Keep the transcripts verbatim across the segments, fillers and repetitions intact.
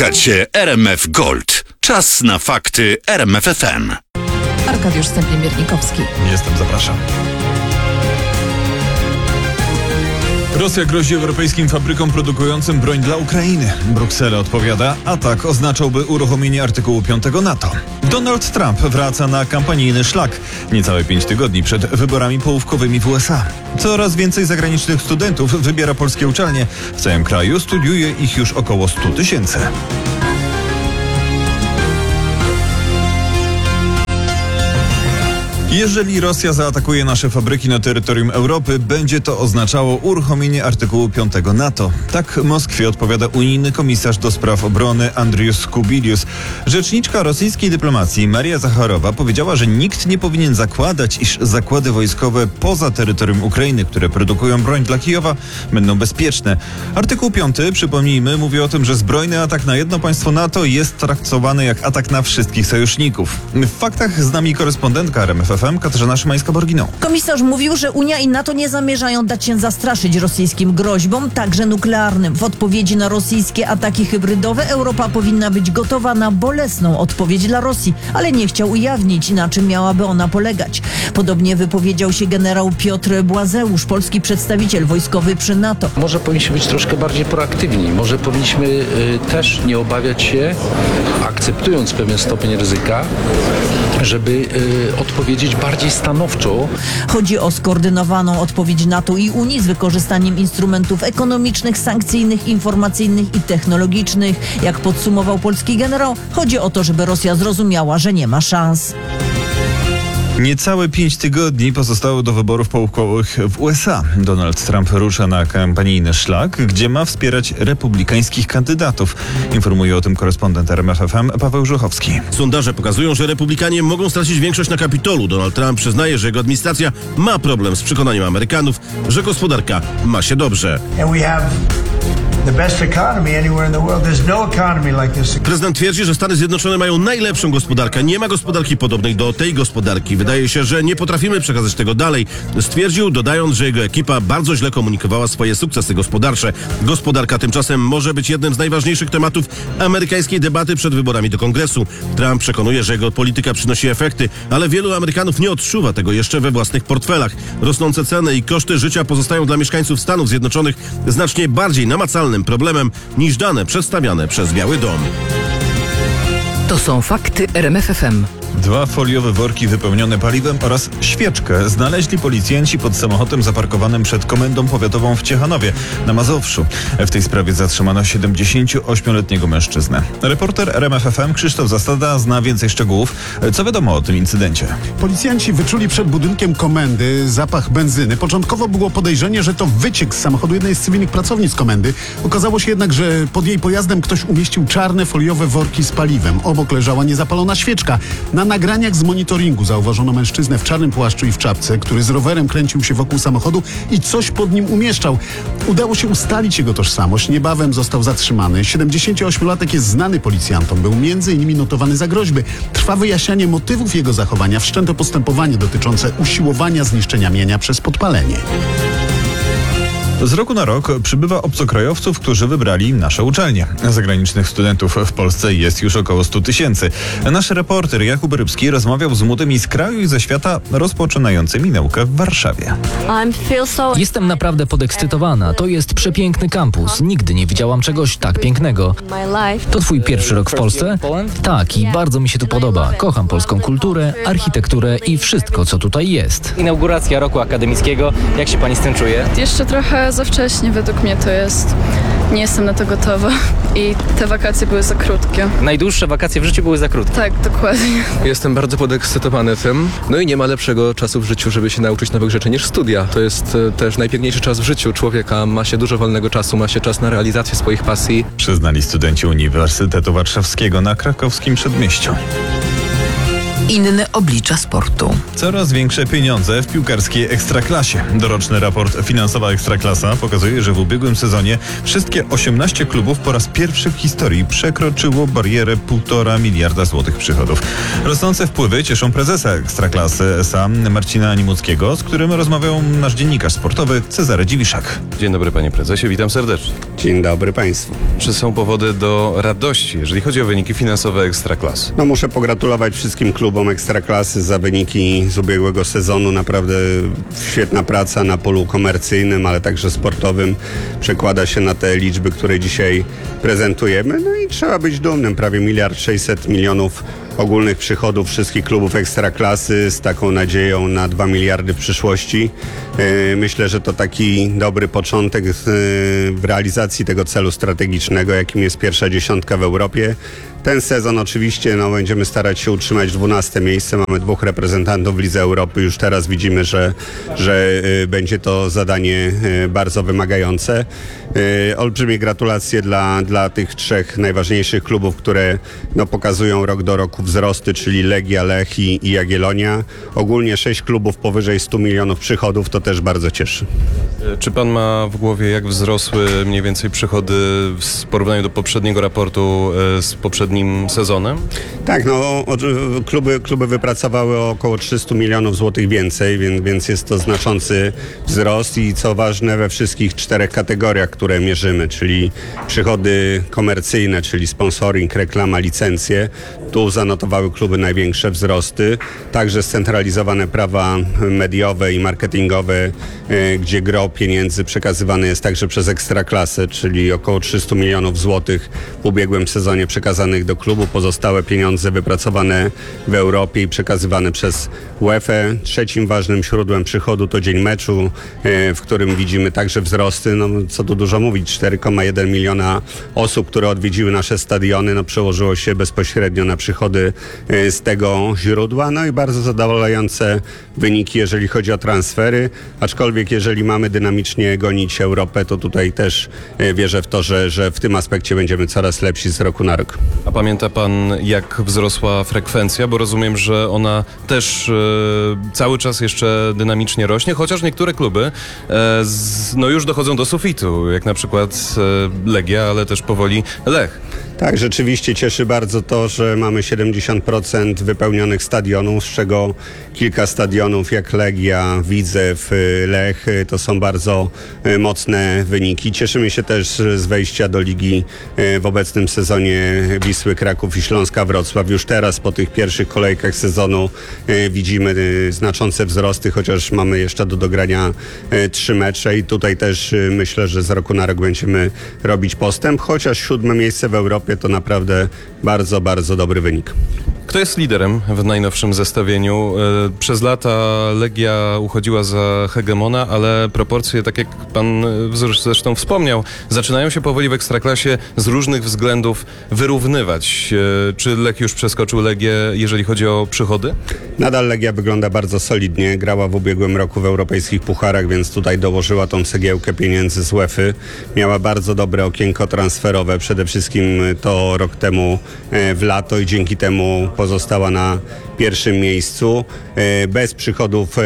Słuchacie R M F Gold. Czas na fakty R M F F M. Arkadiusz Stępień-Miernikowski. Jestem, zapraszam. Rosja grozi europejskim fabrykom produkującym broń dla Ukrainy. Bruksela odpowiada, atak oznaczałby uruchomienie artykułu piątego NATO. Donald Trump wraca na kampanijny szlak niecałe pięć tygodni przed wyborami połówkowymi w U S A. Coraz więcej zagranicznych studentów wybiera polskie uczelnie. W całym kraju studiuje ich już około stu tysięcy. Jeżeli Rosja zaatakuje nasze fabryki na terytorium Europy, będzie to oznaczało uruchomienie artykułu piątego NATO. Tak Moskwie odpowiada unijny komisarz do spraw obrony Andrius Kubilius. Rzeczniczka rosyjskiej dyplomacji Maria Zacharowa powiedziała, że nikt nie powinien zakładać, iż zakłady wojskowe poza terytorium Ukrainy, które produkują broń dla Kijowa, będą bezpieczne. Artykuł piąty, przypomnijmy, mówi o tym, że zbrojny atak na jedno państwo NATO jest traktowany jak atak na wszystkich sojuszników. W faktach z nami korespondentka R M F F M Katarzyna Szymańska-Borginą. Komisarz mówił, że Unia i NATO nie zamierzają dać się zastraszyć rosyjskim groźbom, także nuklearnym. W odpowiedzi na rosyjskie ataki hybrydowe Europa powinna być gotowa na bolesną odpowiedź dla Rosji, ale nie chciał ujawnić, na czym miałaby ona polegać. Podobnie wypowiedział się generał Piotr Błazeusz, polski przedstawiciel wojskowy przy NATO. Może powinniśmy być troszkę bardziej proaktywni. Może powinniśmy y, też nie obawiać się, akceptując pewien stopień ryzyka, żeby y, odpowiedzieć bardziej stanowczo. Chodzi o skoordynowaną odpowiedź NATO i Unii z wykorzystaniem instrumentów ekonomicznych, sankcyjnych, informacyjnych i technologicznych. Jak podsumował polski generał, chodzi o to, żeby Rosja zrozumiała, że nie ma szans. Niecałe pięć tygodni pozostało do wyborów połówkowych w U S A. Donald Trump rusza na kampanijny szlak, gdzie ma wspierać republikańskich kandydatów. Informuje o tym korespondent R M F F M Paweł Żuchowski. Sondaże pokazują, że republikanie mogą stracić większość na Kapitolu. Donald Trump przyznaje, że jego administracja ma problem z przekonaniem Amerykanów, że gospodarka ma się dobrze. Prezydent twierdzi, że Stany Zjednoczone mają najlepszą gospodarkę. Nie ma gospodarki podobnej do tej gospodarki. Wydaje się, że nie potrafimy przekazać tego dalej. Stwierdził, dodając, że jego ekipa bardzo źle komunikowała swoje sukcesy gospodarcze. Gospodarka tymczasem może być jednym z najważniejszych tematów amerykańskiej debaty przed wyborami do Kongresu. Trump przekonuje, że jego polityka przynosi efekty, ale wielu Amerykanów nie odczuwa tego jeszcze we własnych portfelach. Rosnące ceny i koszty życia pozostają dla mieszkańców Stanów Zjednoczonych znacznie bardziej namacalnym problemem niż dane przedstawiane przez Biały Dom. To są fakty R M F F M. Dwa foliowe worki wypełnione paliwem oraz świeczkę znaleźli policjanci pod samochodem zaparkowanym przed Komendą Powiatową w Ciechanowie na Mazowszu. W tej sprawie zatrzymano siedemdziesięcioośmioletniego mężczyznę. Reporter R M F F M Krzysztof Zastada zna więcej szczegółów. Co wiadomo o tym incydencie? Policjanci wyczuli przed budynkiem komendy zapach benzyny. Początkowo było podejrzenie, że to wyciek z samochodu jednej z cywilnych pracownic komendy. Okazało się jednak, że pod jej pojazdem ktoś umieścił czarne foliowe worki z paliwem. Obok leżała niezapalona świeczka. Na nagraniach z monitoringu zauważono mężczyznę w czarnym płaszczu i w czapce, który z rowerem kręcił się wokół samochodu i coś pod nim umieszczał. Udało się ustalić jego tożsamość. Niebawem został zatrzymany. siedemdziesięcioośmiolatek jest znany policjantom. Był między innymi notowany za groźby. Trwa wyjaśnianie motywów jego zachowania. Wszczęto postępowanie dotyczące usiłowania zniszczenia mienia przez podpalenie. Z roku na rok przybywa obcokrajowców, którzy wybrali nasze uczelnie. Zagranicznych studentów w Polsce jest już około stu tysięcy. Nasz reporter Jakub Rybski rozmawiał z młodymi z kraju i ze świata rozpoczynającymi naukę w Warszawie. Jestem naprawdę podekscytowana. To jest przepiękny kampus. Nigdy nie widziałam czegoś tak pięknego. To twój pierwszy rok w Polsce? Tak, i bardzo mi się tu podoba. Kocham polską kulturę, architekturę i wszystko, co tutaj jest. Inauguracja roku akademickiego. Jak się pani z tym czuje? Jeszcze trochę za wcześnie według mnie to jest. Nie jestem na to gotowa i te wakacje były za krótkie. Najdłuższe wakacje w życiu były za krótkie. Tak, dokładnie. Jestem bardzo podekscytowany tym. No i nie ma lepszego czasu w życiu, żeby się nauczyć nowych rzeczy niż studia. To jest e, też najpiękniejszy czas w życiu człowieka. Ma się dużo wolnego czasu, ma się czas na realizację swoich pasji. Przyznali studenci Uniwersytetu Warszawskiego na krakowskim Przedmieściu. Inne oblicza sportu. Coraz większe pieniądze w piłkarskiej Ekstraklasie. Doroczny raport Finansowa Ekstraklasa pokazuje, że w ubiegłym sezonie wszystkie osiemnaście klubów po raz pierwszy w historii przekroczyło barierę półtora miliarda złotych przychodów. Rosnące wpływy cieszą prezesa Ekstraklasy S A Marcina Nimuckiego, z którym rozmawiał nasz dziennikarz sportowy Cezary Dziwiszak. Dzień dobry panie prezesie, witam serdecznie. Dzień dobry państwu. Czy są powody do radości, jeżeli chodzi o wyniki finansowe Ekstraklasy? No muszę pogratulować wszystkim klubom Ekstraklasy za wyniki z ubiegłego sezonu. Naprawdę świetna praca na polu komercyjnym, ale także sportowym przekłada się na te liczby, które dzisiaj prezentujemy. No i trzeba być dumnym. Prawie miliard sześćset milionów ogólnych przychodów wszystkich klubów Ekstraklasy z taką nadzieją na dwa miliardy w przyszłości. Myślę, że to taki dobry początek w realizacji tego celu strategicznego, jakim jest pierwsza dziesiątka w Europie. Ten sezon oczywiście no, będziemy starać się utrzymać dwunaste miejsce. Mamy dwóch reprezentantów w Lidze Europy. Już teraz widzimy, że, że y, będzie to zadanie y, bardzo wymagające. Y, olbrzymie gratulacje dla, dla tych trzech najważniejszych klubów, które no, pokazują rok do roku wzrosty, czyli Legia, Lech i, i Jagiellonia. Ogólnie sześć klubów powyżej stu milionów przychodów, to też bardzo cieszy. Czy pan ma w głowie, jak wzrosły mniej więcej przychody w porównaniu do poprzedniego raportu z poprzednim sezonem? Tak, no kluby, kluby wypracowały około trzysta milionów złotych więcej, więc, więc jest to znaczący wzrost i co ważne we wszystkich czterech kategoriach, które mierzymy, czyli przychody komercyjne, czyli sponsoring, reklama, licencje. Tu zanotowały kluby największe wzrosty. Także scentralizowane prawa mediowe i marketingowe, gdzie gro pieniędzy przekazywane jest także przez Ekstraklasę, czyli około trzysta milionów złotych w ubiegłym sezonie przekazanych do klubu. Pozostałe pieniądze wypracowane w Europie i przekazywane przez UEFA. Trzecim ważnym źródłem przychodu to dzień meczu, w którym widzimy także wzrosty. No, co tu dużo mówić, cztery przecinek jeden miliona osób, które odwiedziły nasze stadiony, no, przełożyło się bezpośrednio na przychody z tego źródła. No i bardzo zadowalające wyniki, jeżeli chodzi o transfery, aczkolwiek jeżeli mamy dynamicznie gonić Europę, to tutaj też wierzę w to, że, że w tym aspekcie będziemy coraz lepsi z roku na rok. A pamięta pan, jak wzrosła frekwencja? Bo rozumiem, że ona też e, cały czas jeszcze dynamicznie rośnie, chociaż niektóre kluby e, z, no już dochodzą do sufitu, jak na przykład e, Legia, ale też powoli Lech. Tak, rzeczywiście cieszy bardzo to, że mamy siedemdziesiąt procent wypełnionych stadionów, z czego kilka stadionów jak Legia, Widzew, Lech, to są bardzo mocne wyniki. Cieszymy się też z wejścia do ligi w obecnym sezonie Wisły Kraków i Śląska Wrocław. Już teraz po tych pierwszych kolejkach sezonu widzimy znaczące wzrosty, chociaż mamy jeszcze do dogrania trzy mecze i tutaj też myślę, że z roku na rok będziemy robić postęp, chociaż siódme miejsce w Europie to naprawdę bardzo, bardzo dobry wynik. Kto jest liderem w najnowszym zestawieniu? Przez lata Legia uchodziła za hegemona, ale proporcje, tak jak pan zresztą wspomniał, zaczynają się powoli w Ekstraklasie z różnych względów wyrównywać. Czy Lech już przeskoczył Legię, jeżeli chodzi o przychody? Nadal Legia wygląda bardzo solidnie. Grała w ubiegłym roku w europejskich pucharach, więc tutaj dołożyła tą cegiełkę pieniędzy z UEFA. Miała bardzo dobre okienko transferowe, przede wszystkim to rok temu w lato i dzięki temu pozostała na pierwszym miejscu, bez przychodów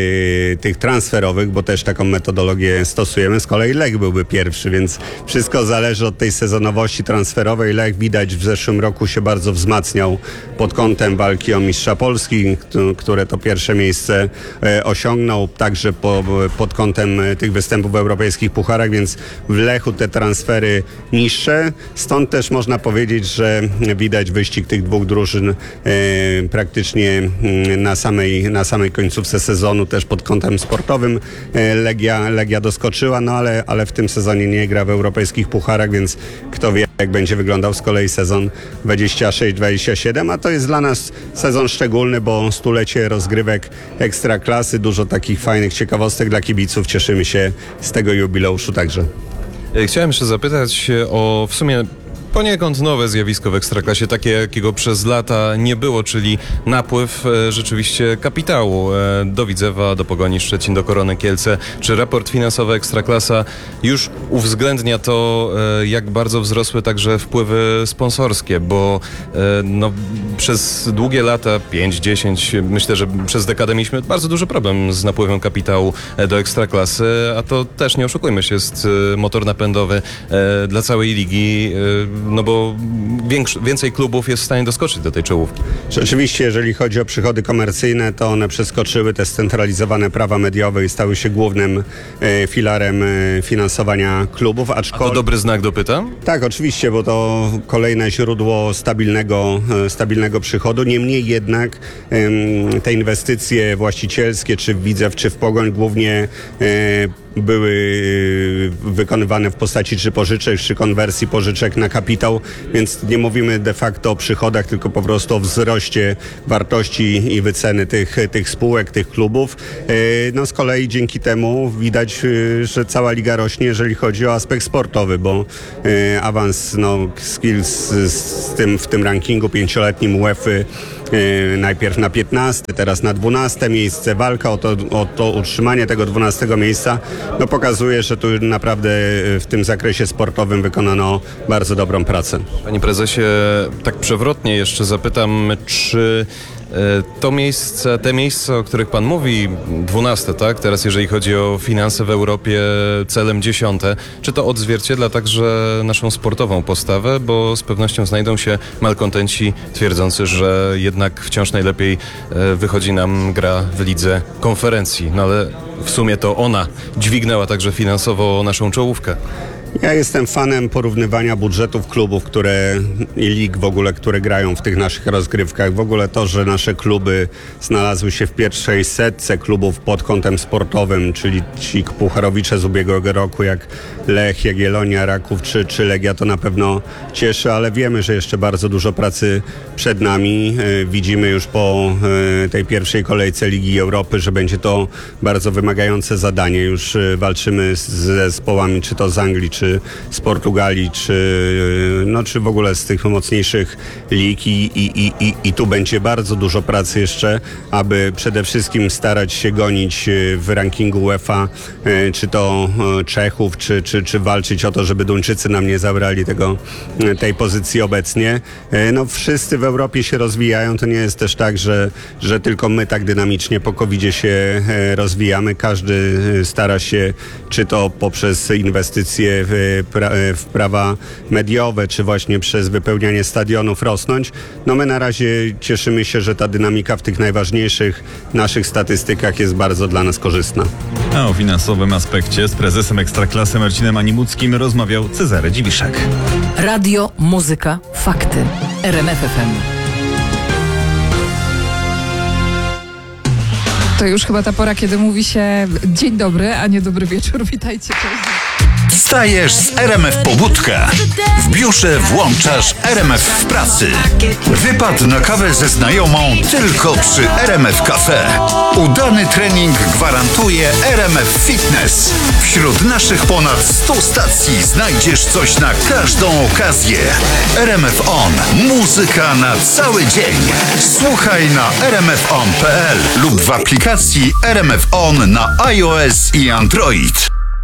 tych transferowych, bo też taką metodologię stosujemy. Z kolei Lech byłby pierwszy, więc wszystko zależy od tej sezonowości transferowej. Lech widać w zeszłym roku się bardzo wzmacniał pod kątem walki o mistrza Polski, które to pierwsze miejsce osiągnął, także po, pod kątem tych występów w europejskich pucharach, więc w Lechu te transfery niższe. Stąd też można powiedzieć, że widać wyścig tych dwóch drużyn e, praktycznie na samej, na samej końcówce sezonu, też pod kątem sportowym. E, Legia, Legia doskoczyła, no ale, ale w tym sezonie nie gra w europejskich pucharach, więc kto wie, jak będzie wyglądał z kolei sezon dwadzieścia sześć dwadzieścia siedem, a to jest dla nas sezon szczególny, bo stulecie rozgrywek Ekstraklasy, dużo takich fajnych ciekawostek dla kibiców. Cieszymy się z tego jubileuszu także. Chciałem jeszcze zapytać o w sumie poniekąd nowe zjawisko w Ekstraklasie, takie jakiego przez lata nie było, czyli napływ e, rzeczywiście kapitału e, do Widzewa, do Pogoni Szczecin, do Korony Kielce. Czy raport finansowy Ekstraklasa już uwzględnia to, e, jak bardzo wzrosły także wpływy sponsorskie, bo e, no, przez długie lata, pięć, dziesięć, myślę, że przez dekadę mieliśmy bardzo duży problem z napływem kapitału e, do Ekstraklasy, a to też, nie oszukujmy się, jest e, motor napędowy e, dla całej ligi, e, no bo większy, więcej klubów jest w stanie doskoczyć do tej czołówki. Rzeczywiście, jeżeli chodzi o przychody komercyjne, to one przeskoczyły te scentralizowane prawa mediowe i stały się głównym e, filarem e, finansowania klubów. Aczkolwiek... A to dobry znak, dopytam? Tak, oczywiście, bo to kolejne źródło stabilnego, e, stabilnego przychodu. Niemniej jednak e, te inwestycje właścicielskie, czy w Widzew, czy w Pogoń, głównie e, były wykonywane w postaci czy pożyczek, czy konwersji pożyczek na kapitał, więc nie mówimy de facto o przychodach, tylko po prostu o wzroście wartości i wyceny tych, tych spółek, tych klubów. No z kolei dzięki temu widać, że cała liga rośnie, jeżeli chodzi o aspekt sportowy, bo awans no, Skills z tym, w tym rankingu pięcioletnim UEFA najpierw na piętnaste, teraz na dwunaste miejsce, walka o to, o to utrzymanie tego dwunastego miejsca, no pokazuje, że tu naprawdę w tym zakresie sportowym wykonano bardzo dobrą pracę. Panie prezesie, tak przewrotnie jeszcze zapytam, czy to miejsce, te miejsca, o których pan mówi, dwunaste, tak? Teraz jeżeli chodzi o finanse w Europie, celem dziesiąte, czy to odzwierciedla także naszą sportową postawę, bo z pewnością znajdą się malkontenci twierdzący, że jednak wciąż najlepiej wychodzi nam gra w lidze konferencji, no ale w sumie to ona dźwignęła także finansowo naszą czołówkę. Ja jestem fanem porównywania budżetów klubów, które i lig w ogóle, które grają w tych naszych rozgrywkach. W ogóle to, że nasze kluby znalazły się w pierwszej setce klubów pod kątem sportowym, czyli ci pucharowicze z ubiegłego roku, jak Lech, Jagiellonia, Raków czy, czy Legia, to na pewno cieszy, ale wiemy, że jeszcze bardzo dużo pracy przed nami. Widzimy już po tej pierwszej kolejce Ligi Europy, że będzie to bardzo wymagające zadanie. Już walczymy z zespołami, czy to z Anglii, czy z Portugalii, czy, no, czy w ogóle z tych mocniejszych lig i, i, i, i tu będzie bardzo dużo pracy jeszcze, aby przede wszystkim starać się gonić w rankingu UEFA, czy to Czechów, czy, czy, czy walczyć o to, żeby Duńczycy nam nie zabrali tego, tej pozycji obecnie. No wszyscy w Europie się rozwijają, to nie jest też tak, że, że tylko my tak dynamicznie po kowidzie się rozwijamy. Każdy stara się, czy to poprzez inwestycje w w prawa mediowe, czy właśnie przez wypełnianie stadionów rosnąć. No my na razie cieszymy się, że ta dynamika w tych najważniejszych naszych statystykach jest bardzo dla nas korzystna. A o finansowym aspekcie z prezesem Ekstraklasy Marcinem Animuckim rozmawiał Cezary Dziwiszek. Radio, muzyka, fakty. R M F F M. To już chyba ta pora, kiedy mówi się dzień dobry, a nie dobry wieczór. Witajcie, cześć. Wstajesz z R M F Pobudka. W biurze włączasz R M F w pracy. Wypad na kawę ze znajomą tylko przy R M F Cafe. Udany trening gwarantuje R M F Fitness. Wśród naszych ponad stu stacji znajdziesz coś na każdą okazję. R M F On. Muzyka na cały dzień. Słuchaj na r m f on kropka p l lub w aplikacji R M F On na iOS i Android.